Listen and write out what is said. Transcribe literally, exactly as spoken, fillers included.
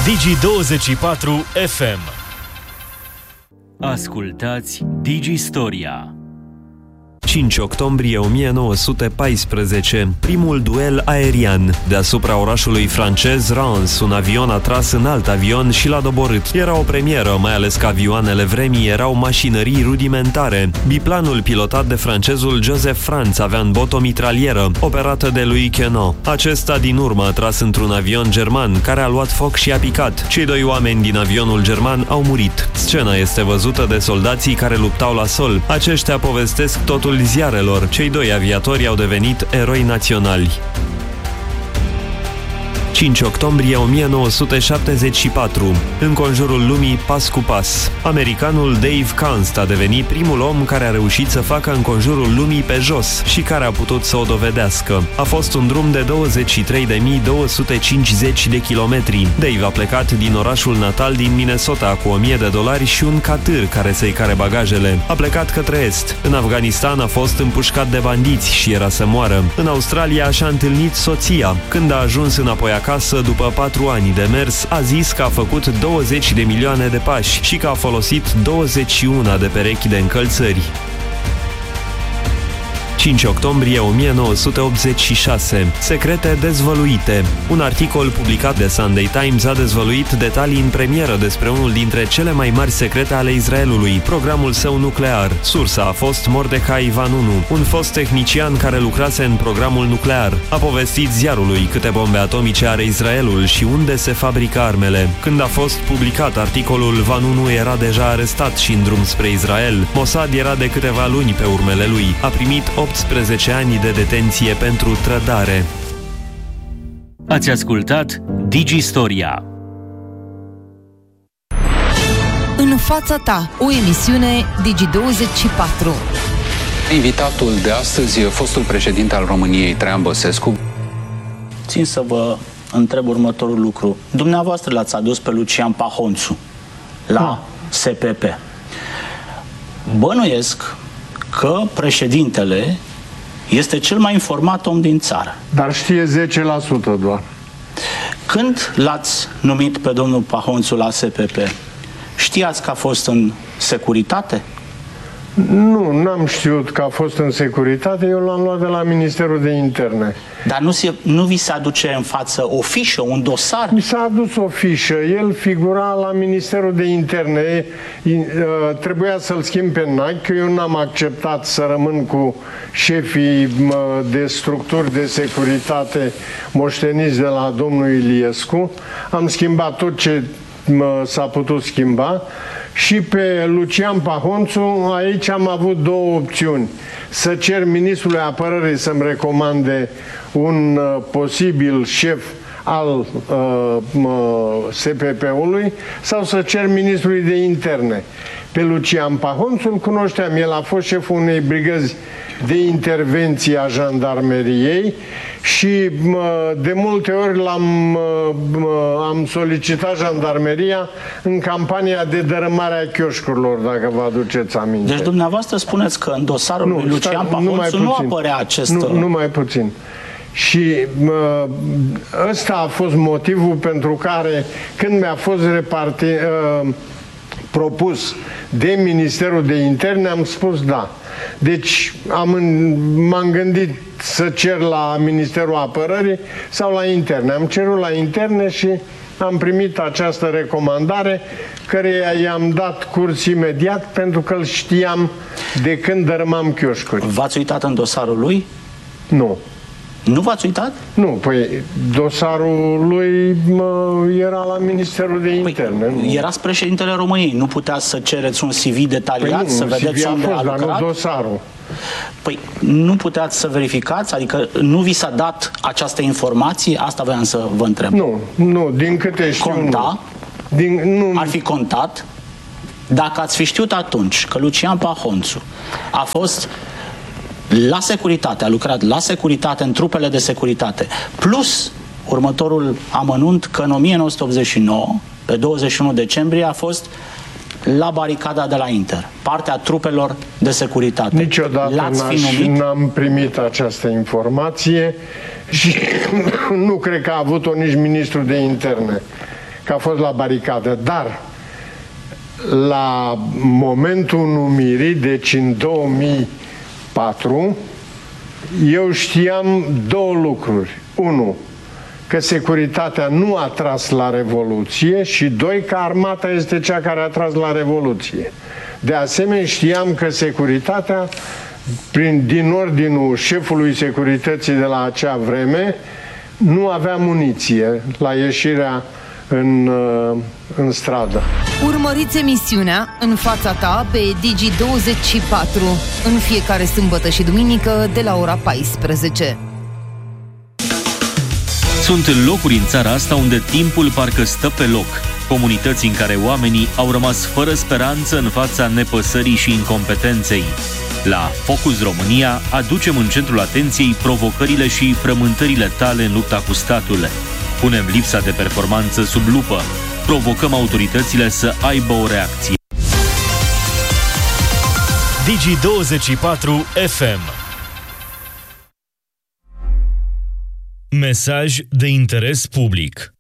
Digi douăzeci și patru F M. Ascultați Digi Storia. cinci octombrie o mie nouă sute paisprezece, primul duel aerian. Deasupra orașului francez Reims, un avion a tras în alt avion și l-a doborât. Era o premieră, mai ales că avioanele vremii erau mașinării rudimentare. Biplanul pilotat de francezul Joseph Franz avea în bot o mitralieră, operată de lui Queneau. Acesta din urmă a tras într-un avion german, care a luat foc și a picat. Cei doi oameni din avionul german au murit. Scena este văzută de soldații care luptau la sol. Aceștia povestesc totul ziarelor. Cei doi aviatori au devenit eroi naționali. cinci octombrie o mie nouă sute șaptezeci și patru. În conjurul lumii, pas cu pas. Americanul Dave Kunst a devenit primul om care a reușit să facă în conjurul lumii pe jos și care a putut să o dovedească. A fost un drum de douăzeci și trei de mii două sute cincizeci de kilometri. Dave a plecat din orașul natal din Minnesota cu o mie de dolari și un catâr care să-i care bagajele. A plecat către est. În Afganistan a fost împușcat de bandiți și era să moară. În Australia și-a întâlnit soția. Când a ajuns înapoi acasă, după patru ani de mers, a zis că a făcut douăzeci de milioane de pași și că a folosit douăzeci și unu de perechi de încălțări. cinci octombrie o mie nouă sute optzeci și șase. Secrete dezvăluite. Un articol publicat de Sunday Times a dezvăluit detalii în premieră despre unul dintre cele mai mari secrete ale Israelului, programul său nuclear. Sursa a fost Mordechai Vanunu, un fost tehnician care lucrase în programul nuclear. A povestit ziarului câte bombe atomice are Israelul și unde se fabrică armele. Când a fost publicat articolul, Vanunu era deja arestat și în drum spre Israel. Mossad era de câteva luni pe urmele lui. A primit optsprezece ani de detenție pentru trădare. Ați ascultat Digi Storia. În fața ta, o emisiune Digi douăzeci și patru. Invitatul de astăzi e fostul președinte al României, Traian Băsescu. Țin să vă întreb următorul lucru. Dumneavoastră l-ați adus pe Lucian Pahonțu la S P P. Bănuiesc că președintele este cel mai informat om din țară. Dar știe zece la sută doar. Când l-ați numit pe domnul Pahonțu la S P P, știați că a fost în securitate? Nu, n-am știut că a fost în securitate, eu l-am luat de la Ministerul de Interne. Dar nu, se, nu vi se aduce în față o fișă, un dosar? Mi s-a adus o fișă, el figura la Ministerul de Interne, trebuia să-l schimb pe Nac, că eu n-am acceptat să rămân cu șefii de structuri de securitate moșteniți de la domnul Iliescu. Am schimbat tot ce s-a putut schimba. Și pe Lucian Pahonțu, aici am avut două opțiuni. Să cer ministrului apărării să-mi recomande un uh, posibil șef al uh, S P P-ului sau să cer ministrului de interne. Pe Lucian Pahonțu îl cunoșteam, el a fost șeful unei brigăzi de intervenție a jandarmeriei și de multe ori l-am am solicitat jandarmeria în campania de dărâmare a chioșcurilor, dacă vă aduceți aminte. Deci dumneavoastră spuneți că în dosarul nu, lui Lucian Pahonțu nu, nu apărea acest... Nu, nu mai puțin. Și ăsta a fost motivul pentru care, când mi-a fost reparti, uh, propus de Ministerul de Interne, am spus da. Deci m-am gândit să cer la Ministerul Apărării sau la Interne. Am cerut la Interne și am primit această recomandare, căreia i-am dat curs imediat pentru că îl știam de când dărâmam chioșcuri. V-ați uitat în dosarul lui? Nu. Nu v-ați uitat? Nu, păi dosarul lui mă, era la Ministerul de Interne. Păi, erați președintele României, nu puteați să cereți un C V detaliat, păi nu, să vedeți unde a lucrat? Dar nu dosarul. Păi nu puteați să verificați? Adică nu vi s-a dat această informație? Asta voiam să vă întreb. Nu, nu, din câte știu, Conta? Nu. Din, nu. Ar fi contat? Dacă ați fi știut atunci că Lucian Pahonțu a fost la securitate, a lucrat la securitate, în trupele de securitate, plus următorul amănunt că în o mie nouă sute optzeci și nouă, pe douăzeci și unu decembrie, a fost la baricada de la Inter, partea trupelor de securitate. Niciodată n-am primit această informație și nu cred că a avut-o nici ministrul de interne, că a fost la baricadă, dar la momentul numirii, deci în două mii patru, eu știam două lucruri. Unu, că securitatea nu a tras la Revoluție și doi, că armata este cea care a tras la Revoluție. De asemenea, știam că securitatea, prin, din ordinul șefului securității de la acea vreme, nu avea muniție la ieșirea în, în stradă. Urmăriți emisiunea În fața ta pe Digi douăzeci și patru în fiecare sâmbătă și duminică de la ora paisprezece. Sunt locuri în țara asta unde timpul parcă stă pe loc. Comunități în care oamenii au rămas fără speranță în fața nepăsării și incompetenței. La Focus România aducem în centrul atenției provocările și frământările tale în lupta cu statul. Punem lipsa de performanță sub lupă. Provocăm autoritățile să aibă o reacție. Digi douăzeci și patru F M. Mesaj de interes public.